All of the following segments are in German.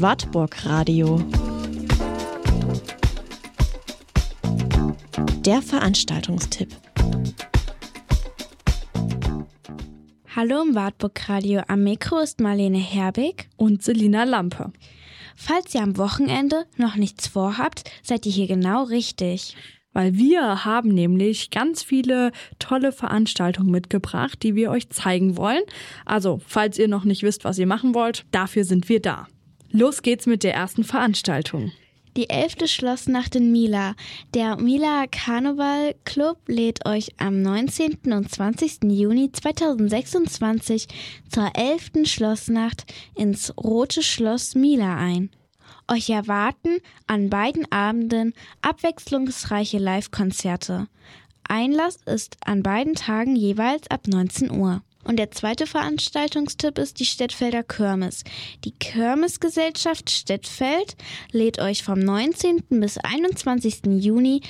Wartburg Radio. Der Veranstaltungstipp. Hallo im Wartburg Radio, am Mikro ist Marlene Herbig und Selina Lampe. Falls ihr am Wochenende noch nichts vorhabt, seid ihr hier genau richtig. Weil wir haben nämlich ganz viele tolle Veranstaltungen mitgebracht, die wir euch zeigen wollen. Also, falls ihr noch nicht wisst, was ihr machen wollt, dafür sind wir da. Los geht's mit der ersten Veranstaltung. Die 11. Schlossnacht in Mila. Der Mila Karneval Club lädt euch am 19. und 20. Juni 2026 zur 11. Schlossnacht ins Rote Schloss Mila ein. Euch erwarten an beiden Abenden abwechslungsreiche Live-Konzerte. Einlass ist an beiden Tagen jeweils ab 19 Uhr. Und der zweite Veranstaltungstipp ist die Stettfelder Kirmes. Die Kirmesgesellschaft Stettfeld lädt euch vom 19. bis 21. Juni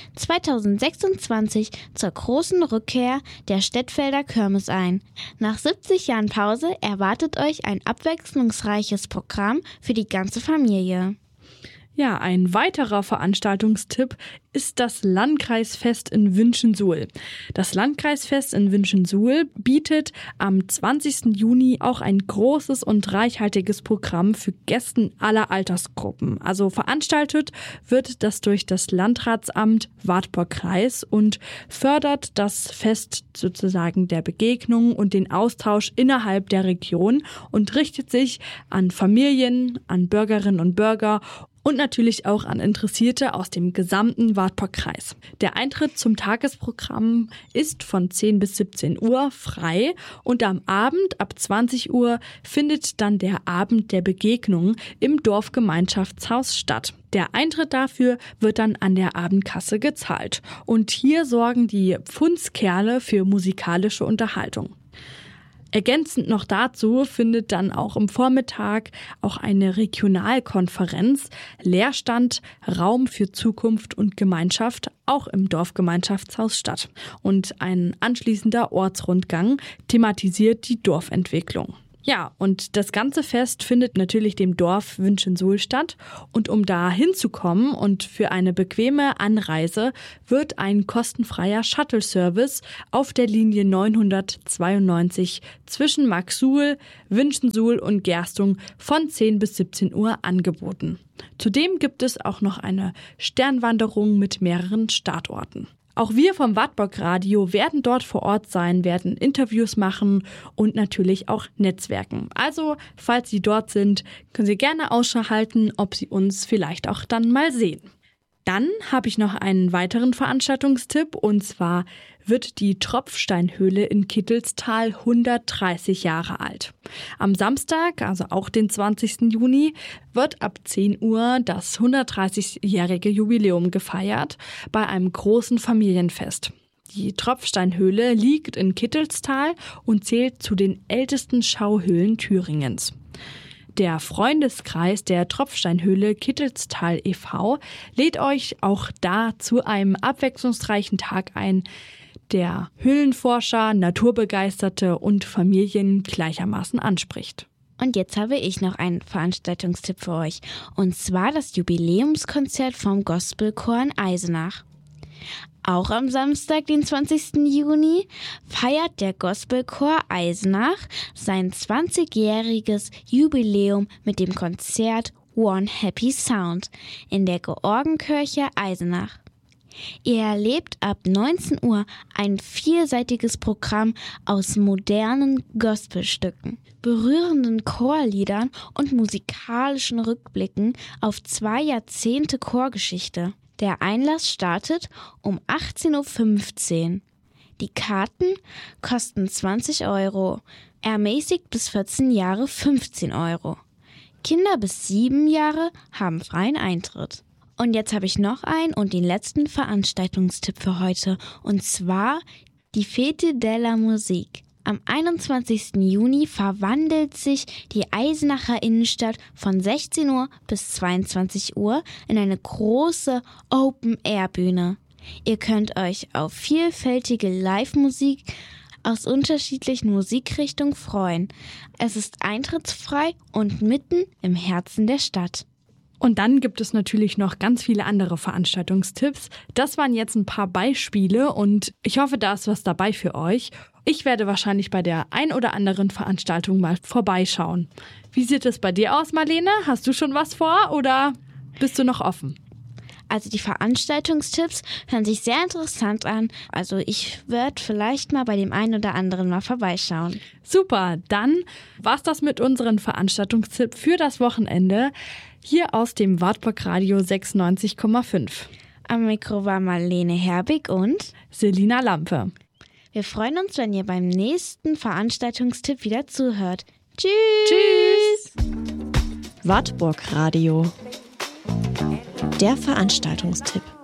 2026 zur großen Rückkehr der Stettfelder Kirmes ein. Nach 70 Jahren Pause erwartet euch ein abwechslungsreiches Programm für die ganze Familie. Ja, ein weiterer Veranstaltungstipp ist das Landkreisfest in Winschensuhl. Das Landkreisfest in Winschensuhl bietet am 20. Juni auch ein großes und reichhaltiges Programm für Gäste aller Altersgruppen. Also veranstaltet wird das durch das Landratsamt Wartburg-Kreis und fördert das Fest sozusagen der Begegnung und den Austausch innerhalb der Region und richtet sich an Familien, an Bürgerinnen und Bürger und natürlich auch an Interessierte aus dem gesamten Wartburg-Kreis. Der Eintritt zum Tagesprogramm ist von 10 bis 17 Uhr frei und am Abend ab 20 Uhr findet dann der Abend der Begegnung im Dorfgemeinschaftshaus statt. Der Eintritt dafür wird dann an der Abendkasse gezahlt. Und hier sorgen die Pfundskerle für musikalische Unterhaltung. Ergänzend noch dazu findet dann auch im Vormittag auch eine Regionalkonferenz, Leerstand, Raum für Zukunft und Gemeinschaft auch im Dorfgemeinschaftshaus statt. Und ein anschließender Ortsrundgang thematisiert die Dorfentwicklung. Ja, und das ganze Fest findet natürlich dem Dorf Winschensuhl statt. Und um da hinzukommen und für eine bequeme Anreise wird ein kostenfreier Shuttle-Service auf der Linie 992 zwischen Marksuhl, Winschensuhl und Gerstung von 10 bis 17 Uhr angeboten. Zudem gibt es auch noch eine Sternwanderung mit mehreren Startorten. Auch wir vom Wartburg Radio werden dort vor Ort sein, werden Interviews machen und natürlich auch netzwerken. Also, falls Sie dort sind, können Sie gerne Ausschau halten, ob Sie uns vielleicht auch dann mal sehen. Dann habe ich noch einen weiteren Veranstaltungstipp und zwar wird die Tropfsteinhöhle in Kittelstal 130 Jahre alt. Am Samstag, also auch den 20. Juni, wird ab 10 Uhr das 130-jährige Jubiläum gefeiert bei einem großen Familienfest. Die Tropfsteinhöhle liegt in Kittelstal und zählt zu den ältesten Schauhöhlen Thüringens. Der Freundeskreis der Tropfsteinhöhle Kittelstal e.V. lädt euch auch da zu einem abwechslungsreichen Tag ein, der Höhlenforscher, Naturbegeisterte und Familien gleichermaßen anspricht. Und jetzt habe ich noch einen Veranstaltungstipp für euch, und zwar das Jubiläumskonzert vom Gospelchor in Eisenach. Auch am Samstag, den 20. Juni, feiert der Gospelchor Eisenach sein 20-jähriges Jubiläum mit dem Konzert One Happy Sound in der Georgenkirche Eisenach. Ihr erlebt ab 19 Uhr ein vielseitiges Programm aus modernen Gospelstücken, berührenden Chorliedern und musikalischen Rückblicken auf 2 Jahrzehnte Chorgeschichte. Der Einlass startet um 18.15 Uhr. Die Karten kosten 20 €, ermäßigt bis 14 Jahre 15 €. Kinder bis 7 Jahre haben freien Eintritt. Und jetzt habe ich noch einen und den letzten Veranstaltungstipp für heute, und zwar die Fete della Musique. Am 21. Juni verwandelt sich die Eisenacher Innenstadt von 16 Uhr bis 22 Uhr in eine große Open-Air-Bühne. Ihr könnt euch auf vielfältige Live-Musik aus unterschiedlichen Musikrichtungen freuen. Es ist eintrittsfrei und mitten im Herzen der Stadt. Und dann gibt es natürlich noch ganz viele andere Veranstaltungstipps. Das waren jetzt ein paar Beispiele und ich hoffe, da ist was dabei für euch. Ich werde wahrscheinlich bei der ein oder anderen Veranstaltung mal vorbeischauen. Wie sieht es bei dir aus, Marlene? Hast du schon was vor oder bist du noch offen? Also die Veranstaltungstipps hören sich sehr interessant an. Also ich werde vielleicht mal bei dem einen oder anderen mal vorbeischauen. Super, dann war's das mit unseren Veranstaltungstipps für das Wochenende. Hier aus dem Wartburg Radio 96,5. Am Mikro war Marlene Herbig und Selina Lampe. Wir freuen uns, wenn ihr beim nächsten Veranstaltungstipp wieder zuhört. Tschüss! Tschüss! Wartburg Radio. Der Veranstaltungstipp.